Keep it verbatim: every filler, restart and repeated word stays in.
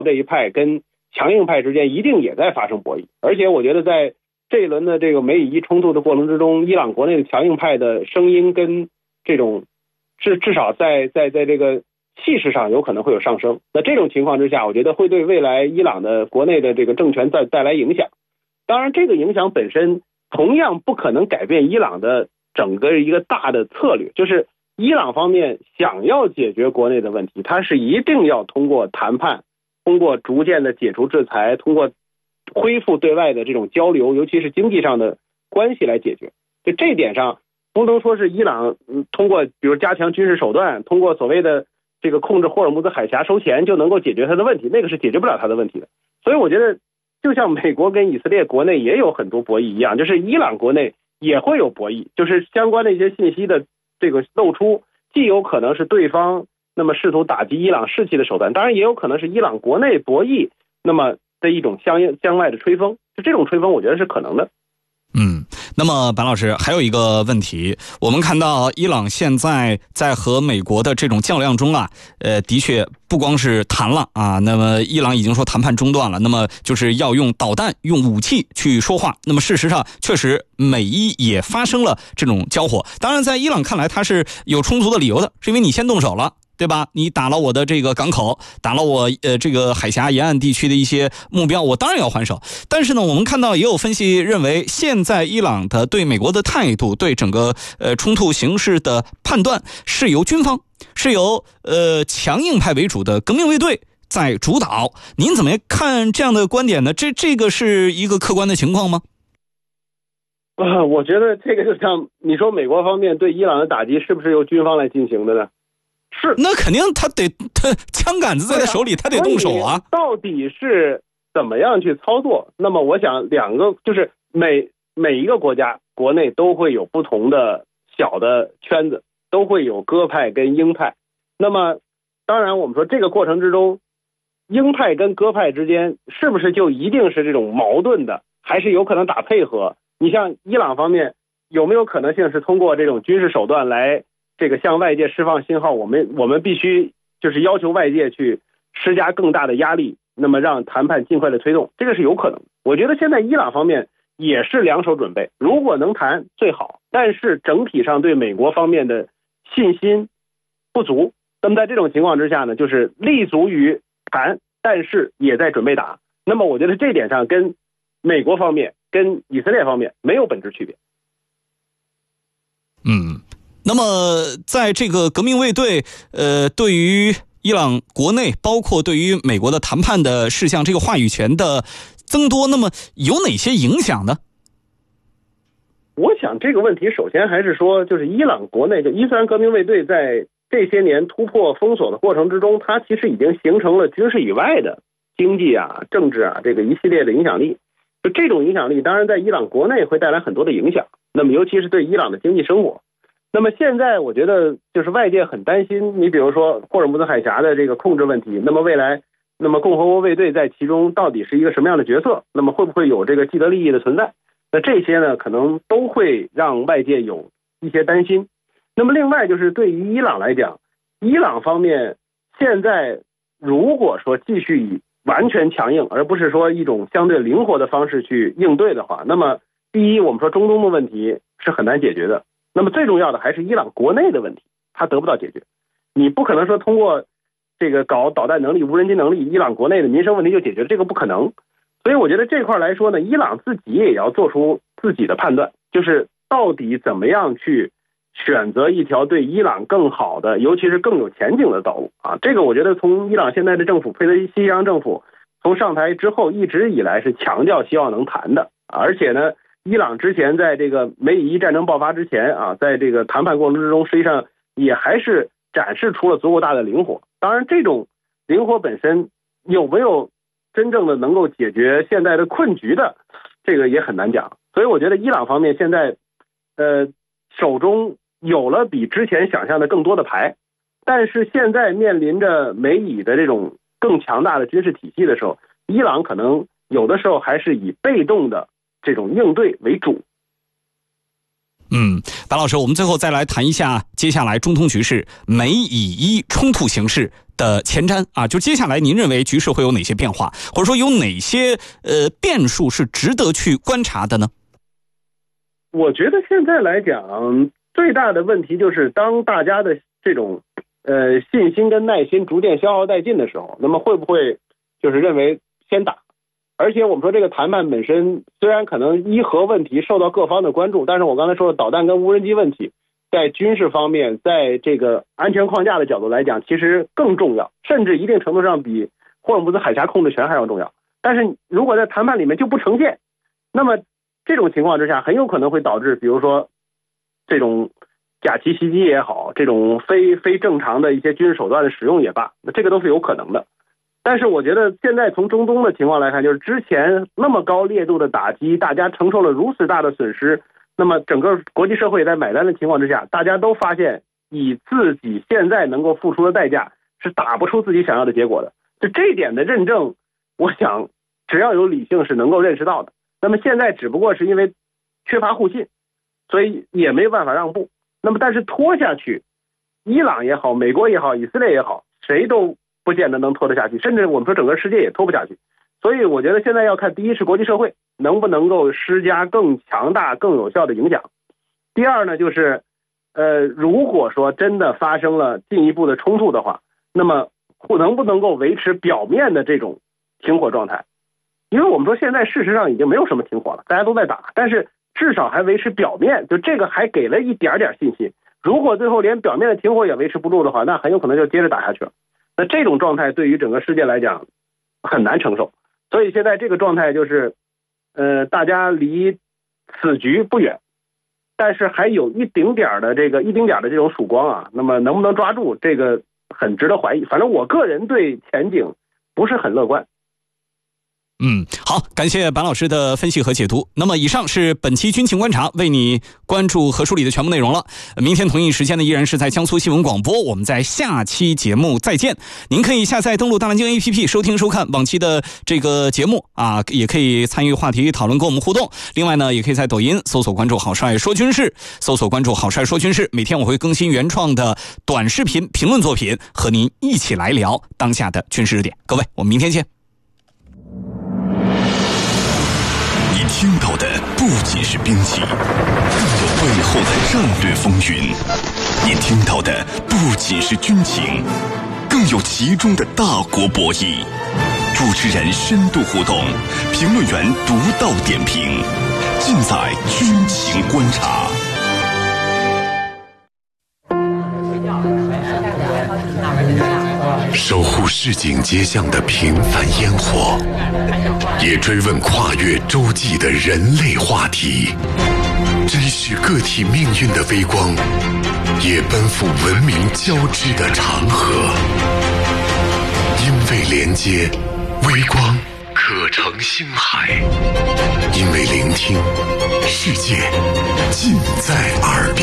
这一派跟强硬派之间一定也在发生博弈，而且我觉得在这一轮的这个美以伊冲突的过程之中，伊朗国内的强硬派的声音跟这种至至少在在在这个气势上有可能会有上升。那这种情况之下，我觉得会对未来伊朗的国内的这个政权带带来影响。当然，这个影响本身同样不可能改变伊朗的整个一个大的策略，就是伊朗方面想要解决国内的问题，它是一定要通过谈判，通过逐渐的解除制裁，通过恢复对外的这种交流，尤其是经济上的关系来解决。就这一点上，不能说是伊朗通过比如加强军事手段，通过所谓的这个控制霍尔木兹海峡收钱就能够解决它的问题，那个是解决不了它的问题的。所以我觉得就像美国跟以色列国内也有很多博弈一样，就是伊朗国内也会有博弈，就是相关的一些信息的这个露出，既有可能是对方那么试图打击伊朗士气的手段，当然也有可能是伊朗国内博弈那么的一种相应相外的吹风，就这种吹风我觉得是可能的。 嗯，那么白老师还有一个问题，我们看到伊朗现在在和美国的这种较量中啊，呃，的确不光是谈了啊，那么伊朗已经说谈判中断了，那么就是要用导弹、用武器去说话。那么事实上，确实美伊也发生了这种交火。当然，在伊朗看来，它是有充足的理由的，是因为你先动手了。对吧？你打了我的这个港口，打了我呃这个海峡沿岸地区的一些目标，我当然要还手。但是呢，我们看到也有分析认为，现在伊朗的对美国的态度，对整个呃冲突形势的判断，是由军方，是由呃强硬派为主的革命卫队在主导。您怎么看这样的观点呢？这这个是一个客观的情况吗？ 啊，我觉得这个就像你说，美国方面对伊朗的打击是不是由军方来进行的呢？是， 那肯定他得他枪杆子在他手里，他得动手啊。 到底是怎么样去操作？那么我想两个就是每每一个国家国内都会有不同的小的圈子，都会有鸽派跟鹰派。那么当然我们说这个过程之中，鹰派跟鸽派之间是不是就一定是这种矛盾的，还是有可能打配合？你像伊朗方面有没有可能性是通过这种军事手段来这个向外界释放信号，我们我们必须就是要求外界去施加更大的压力，那么让谈判尽快的推动，这个是有可能。我觉得现在伊朗方面也是两手准备，如果能谈最好，但是整体上对美国方面的信心不足。那么在这种情况之下呢，就是立足于谈，但是也在准备打。那么我觉得这点上跟美国方面跟以色列方面没有本质区别。 嗯。那么在这个革命卫队呃，对于伊朗国内包括对于美国的谈判的事项这个话语权的增多，那么有哪些影响呢？ 我想这个问题首先还是说，就是伊朗国内的伊斯兰革命卫队在这些年突破封锁的过程之中，它其实已经形成了军事以外的经济啊、政治啊这个一系列的影响力。就这种影响力当然在伊朗国内会带来很多的影响，那么尤其是对伊朗的经济生活。那么现在我觉得就是外界很担心，你比如说霍尔木兹海峡的这个控制问题，那么未来那么共和国卫队在其中到底是一个什么样的角色，那么会不会有这个既得利益的存在，那这些呢可能都会让外界有一些担心。那么另外就是对于伊朗来讲，伊朗方面现在如果说继续以完全强硬而不是说一种相对灵活的方式去应对的话，那么第一我们说中东的问题是很难解决的，那么最重要的还是伊朗国内的问题，它得不到解决。你不可能说通过这个搞导弹能力、无人机能力，伊朗国内的民生问题就解决了，这个不可能。所以我觉得这块来说呢，伊朗自己也要做出自己的判断，就是到底怎么样去选择一条对伊朗更好的，尤其是更有前景的道路啊。这个我觉得从伊朗现在的政府佩洛西扬政府从上台之后一直以来是强调希望能谈的，而且呢伊朗之前在这个美以伊战争爆发之前啊，在这个谈判过程之中，实际上也还是展示出了足够大的灵活。当然，这种灵活本身有没有真正的能够解决现在的困局的，这个也很难讲。所以我觉得伊朗方面现在，呃，手中有了比之前想象的更多的牌，但是现在面临着美以的这种更强大的军事体系的时候，伊朗可能有的时候还是以被动的这种应对为主。 嗯，白老师，我们最后再来谈一下接下来中东局势美以伊冲突形势的前瞻啊，就接下来您认为局势会有哪些变化，或者说有哪些呃变数是值得去观察的呢？ 我觉得现在来讲，最大的问题就是当大家的这种呃信心跟耐心逐渐消耗殆尽的时候，那么会不会就是认为先打？而且我们说这个谈判本身虽然可能伊核问题受到各方的关注，但是我刚才说的导弹跟无人机问题，在军事方面，在这个安全框架的角度来讲，其实更重要，甚至一定程度上比霍尔木兹海峡控制权还要重要。但是如果在谈判里面就不呈现，那么这种情况之下，很有可能会导致，比如说这种假旗袭击也好，这种非非正常的一些军事手段的使用也罢，那这个都是有可能的。但是我觉得现在从中东的情况来看，就是之前那么高烈度的打击，大家承受了如此大的损失，那么整个国际社会在买单的情况之下，大家都发现以自己现在能够付出的代价是打不出自己想要的结果的。就这一点的认证，我想只要有理性是能够认识到的。那么现在只不过是因为缺乏互信，所以也没有办法让步。那么但是拖下去，伊朗也好，美国也好，以色列也好，谁都不见得能拖得下去，甚至我们说整个世界也拖不下去。所以我觉得现在要看，第一是国际社会能不能够施加更强大更有效的影响，第二呢就是呃，如果说真的发生了进一步的冲突的话，那么能不能够维持表面的这种停火状态。因为我们说现在事实上已经没有什么停火了，大家都在打，但是至少还维持表面，就这个还给了一点点信心。如果最后连表面的停火也维持不住的话，那很有可能就接着打下去了。那这种状态对于整个世界来讲很难承受，所以现在这个状态就是呃，大家离此局不远，但是还有一丁点的这个一丁点的这种曙光啊，那么能不能抓住，这个很值得怀疑。反正我个人对前景不是很乐观。 嗯，好，感谢白老师的分析和解读。那么以上是本期军情观察为你关注和梳理的全部内容了。明天同一时间呢，依然是在江苏新闻广播，我们在下期节目再见。您可以下载登录大蓝鲸 A P P 收听收看往期的这个节目啊，也可以参与话题讨论跟我们互动。另外呢，也可以在抖音搜索关注郝帅说军事，搜索关注郝帅说军事，每天我会更新原创的短视频评论作品，和您一起来聊当下的军事热点。各位，我们明天见。 听到的不仅是兵器，更有背后的战略风云；你听到的不仅是军情，更有其中的大国博弈。主持人深度互动，评论员独到点评，尽在军情观察。守护市井街巷的平凡烟火，也追问跨越洲际的人类话题，珍视个体命运的微光，也奔赴文明交织的长河。因为连接，微光可成星海；因为聆听，世界尽在耳边。